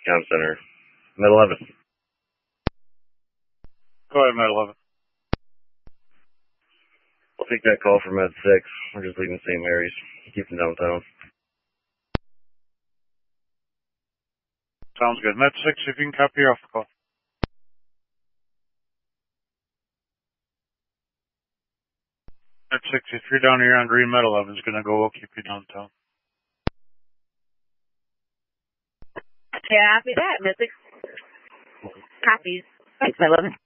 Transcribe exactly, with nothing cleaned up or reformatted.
Comm Center. Med eleven. Go ahead, Med eleven. I'll take that call for Med six. We're just leaving Saint Mary's. Keeping downtown. Sounds good. Med six, if you can copy off the call. Med six, if you're down here on Green, Med eleven is going to go. We'll keep you downtown. Copy that, Med six. Copies. Thanks, Med eleven.